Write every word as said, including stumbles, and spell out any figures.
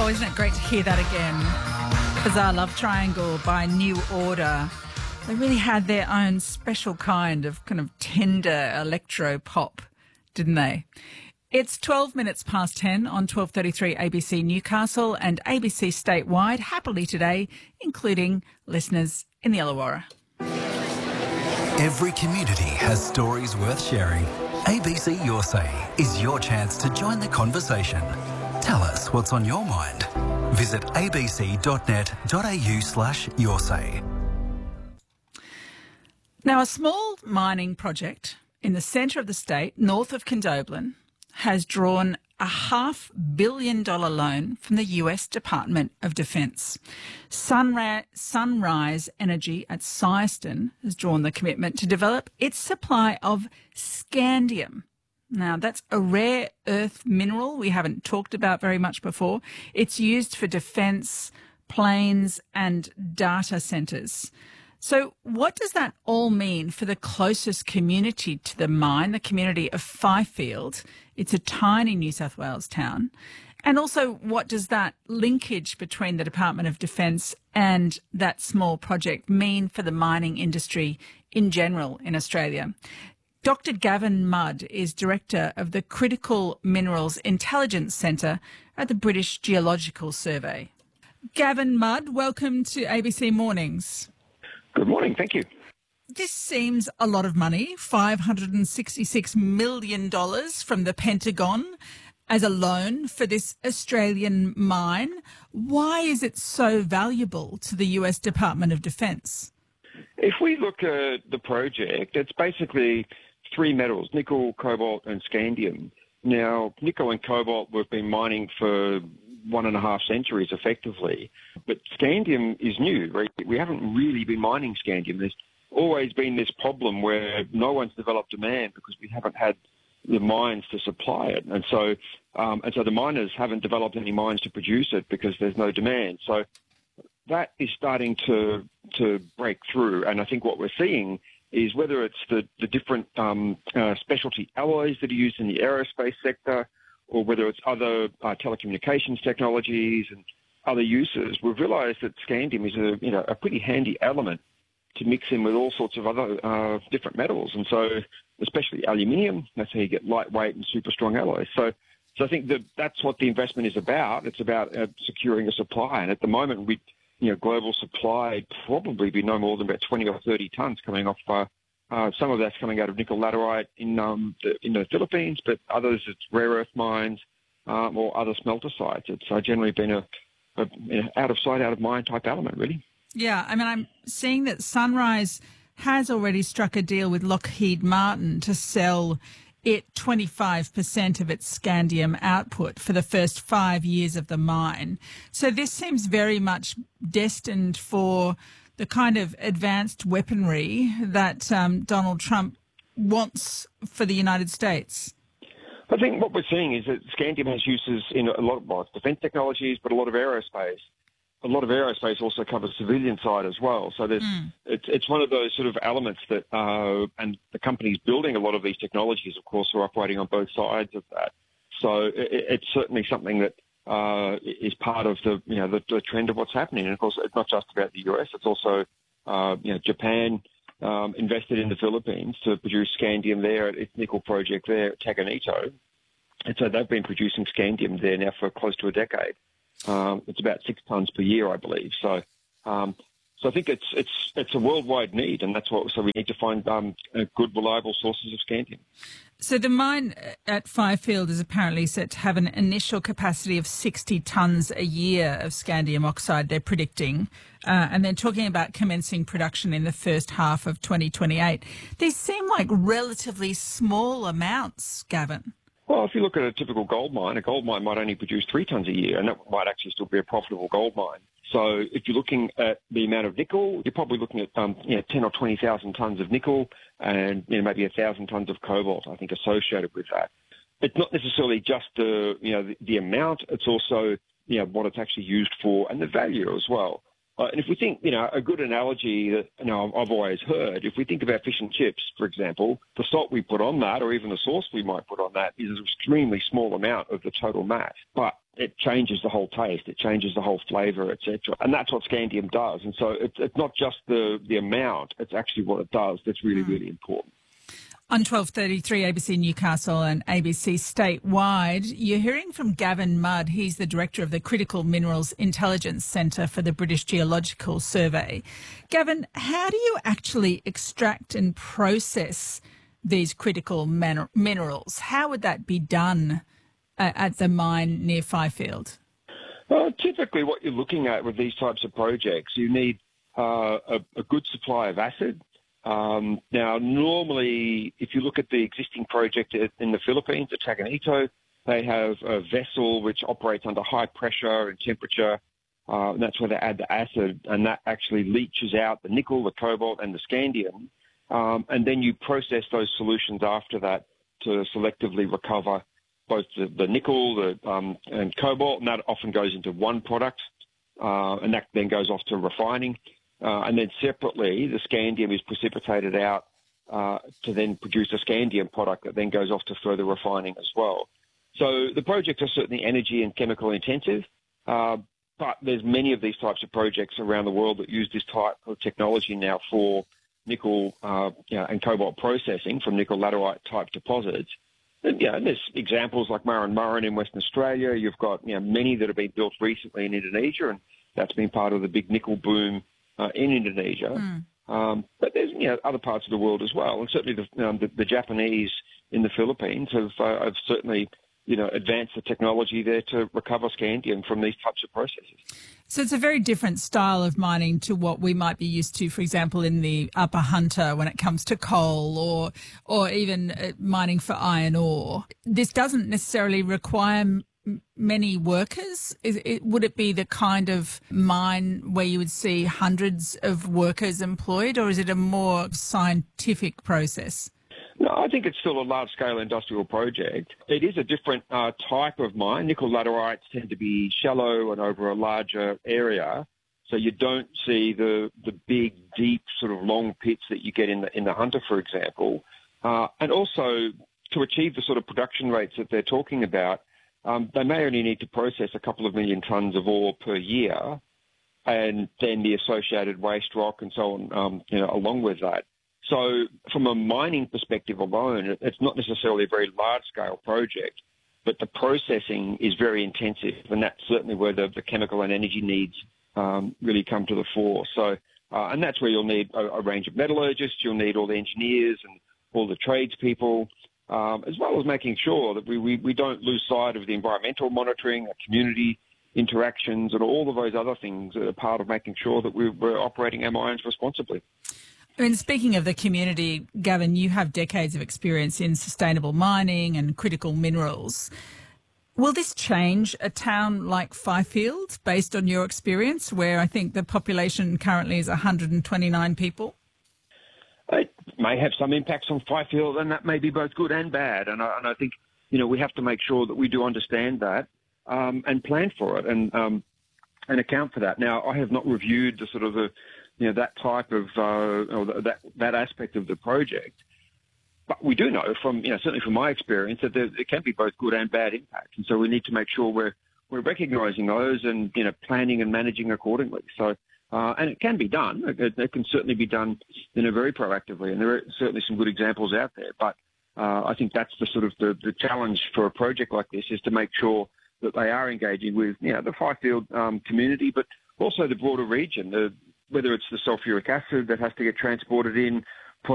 Oh, isn't it great to hear that again? Bizarre Love Triangle by New Order. They really had their own special kind of kind of tender electro pop, didn't they? It's twelve minutes past ten on twelve thirty-three A B C Newcastle and A B C statewide, happily today, including listeners in the Illawarra. Every community has stories worth sharing. A B C Your Say is your chance to join the conversation. Tell us what's on your mind. Visit abc.net.au slash your say. Now, a small mining project in the centre of the state, north of Condobolin, has drawn a half billion dollar loan from the U S Department of Defence. Sunra- Sunrise Energy at Syerston has drawn the commitment to develop its supply of scandium. Now, that's a rare earth mineral we haven't talked about very much before. It's used for defence, planes and data centres. So what does that all mean for the closest community to the mine, the community of Fifield? It's a tiny New South Wales town. And also, what does that linkage between the Department of Defence and that small project mean for the mining industry in general in Australia? Doctor Gavin Mudd is Director of the Critical Minerals Intelligence Centre at the British Geological Survey. Gavin Mudd, welcome to A B C Mornings. Good morning, thank you. This seems a lot of money, five hundred sixty-six million dollars from the Pentagon as a loan for this Australian mine. Why is it so valuable to the U S Department of Defence? If we look at the project, it's basically three metals, nickel, cobalt and scandium. Now, nickel and cobalt we've been mining for one and a half centuries effectively, but scandium is new, right? We haven't really been mining scandium. There's always been this problem where no one's developed demand because we haven't had the mines to supply it. And so, um, and so the miners haven't developed any mines to produce it because there's no demand. So that is starting to, to break through. And I think what we're seeing is whether it's the, the different um, uh, specialty alloys that are used in the aerospace sector, or whether it's other uh, telecommunications technologies and other uses, we've realised that scandium is a you know a pretty handy element to mix in with all sorts of other uh, different metals, and so especially aluminium. That's how you get lightweight and super strong alloys. So, so I think that that's what the investment is about. It's about uh, securing a supply, and at the moment, we you know global supply probably be no more than about twenty or thirty tonnes coming off. Uh, Uh, some of that's coming out of nickel laterite in um, the, in the Philippines, but others it's rare earth mines um, or other smelter sites. It's uh, generally been a, a you know, out of sight, out of mind type element, really. Yeah, I mean, I'm seeing that Sunrise has already struck a deal with Lockheed Martin to sell it twenty-five percent of its scandium output for the first five years of the mine. So this seems very much destined for the kind of advanced weaponry that um, Donald Trump wants for the United States. I think what we're seeing is that scandium has uses in a lot of well, defence technologies, but a lot of aerospace. A lot of aerospace also covers civilian side as well. So there's, mm. it's, it's one of those sort of elements that, uh, and the companies building a lot of these technologies, of course, are operating on both sides of that. So it, it's certainly something that Uh, is part of the you know the, the trend of what's happening, and of course it's not just about the U S. It's also uh, you know Japan um, invested in the Philippines to produce scandium there at its nickel project there at Taganito, and so they've been producing scandium there now for close to a decade. Um, it's about six tonnes per year, I believe. So, um, so I think it's it's it's a worldwide need, and that's what. So we need to find um, good, reliable sources of scandium. So the mine at Fifield is apparently set to have an initial capacity of sixty tonnes a year of scandium oxide, they're predicting, uh, and they're talking about commencing production in the first half of twenty twenty-eight. These seem like relatively small amounts, Gavin. Well, if you look at a typical gold mine, a gold mine might only produce three tonnes a year, and that might actually still be a profitable gold mine. So if you're looking at the amount of nickel, you're probably looking at um, you know, ten or twenty thousand tonnes of nickel and you know, maybe one thousand tonnes of cobalt, I think, associated with that. It's not necessarily just the, you know, the, the amount, it's also you know, what it's actually used for and the value as well. Uh, and if we think, you know, a good analogy that, you know, I've always heard, if we think about fish and chips, for example, the salt we put on that, or even the sauce we might put on that, is an extremely small amount of the total mass. But it changes the whole taste, it changes the whole flavour, et cetera. And that's what scandium does. And so it's, it's not just the, the amount, it's actually what it does that's really, mm. really important. On twelve thirty-three, A B C Newcastle and A B C Statewide, you're hearing from Gavin Mudd. He's the Director of the Critical Minerals Intelligence Centre for the British Geological Survey. Gavin, how do you actually extract and process these critical min- minerals? How would that be done uh, at the mine near Fifield? Well, typically what you're looking at with these types of projects, you need uh, a, a good supply of acid. Um, now, normally, if you look at the existing project in the Philippines, at Taganito, they have a vessel which operates under high pressure and temperature, uh, and that's where they add the acid, and that actually leaches out the nickel, the cobalt, and the scandium. Um, and then you process those solutions after that to selectively recover both the, the nickel the, um, and cobalt, and that often goes into one product, uh, and that then goes off to refining. Uh, and then separately, the scandium is precipitated out uh, to then produce a scandium product that then goes off to further refining as well. So the projects are certainly energy and chemical intensive, uh, but there's many of these types of projects around the world that use this type of technology now for nickel uh, you know, and cobalt processing from nickel laterite type deposits. And, you know, there's examples like Murrin Murrin in Western Australia. You've got you know, many that have been built recently in Indonesia, and that's been part of the big nickel boom Uh, in Indonesia, mm. um, but there's you know other parts of the world as well, and certainly the, um, the, the Japanese in the Philippines have, uh, have certainly you know advanced the technology there to recover scandium from these types of processes. So it's a very different style of mining to what we might be used to, for example, in the Upper Hunter when it comes to coal, or or even uh, mining for iron ore. This doesn't necessarily require many workers? Is it, would it be the kind of mine where you would see hundreds of workers employed, or is it a more scientific process? No, I think it's still a large-scale industrial project. It is a different uh, type of mine. Nickel laterites tend to be shallow and over a larger area, so you don't see the the big, deep, sort of long pits that you get in the in the Hunter, for example. Uh, and also, to achieve the sort of production rates that they're talking about, Um, they may only need to process a couple of million tonnes of ore per year, and then the associated waste rock and so on, um, you know, along with that. So from a mining perspective alone, it's not necessarily a very large-scale project, but the processing is very intensive, and that's certainly where the, the chemical and energy needs um, really come to the fore. So, uh, and that's where you'll need a, a range of metallurgists, you'll need all the engineers and all the tradespeople, Um, as well as making sure that we, we, we don't lose sight of the environmental monitoring, the community interactions, and all of those other things that are part of making sure that we, we're operating our mines responsibly. I mean, speaking of the community, Gavin, you have decades of experience in sustainable mining and critical minerals. Will this change a town like Fifield based on your experience, where I think the population currently is one hundred twenty-nine people? It may have some impacts on Fifield, and that may be both good and bad. And I, and I think, you know, we have to make sure that we do understand that um, and plan for it and um, and account for that. Now, I have not reviewed the sort of the, you know, that type of uh, or that that aspect of the project, but we do know from, you know, certainly from my experience that there, there can be both good and bad impacts, and so we need to make sure we're we're recognising those and you know planning and managing accordingly. So. Uh, and it can be done. It, it can certainly be done, you know, very proactively, and there are certainly some good examples out there. But uh, I think that's the sort of the, the challenge for a project like this, is to make sure that they are engaging with, you know, the Fifield um, community, but also the broader region. The, whether it's the sulfuric acid that has to get transported in,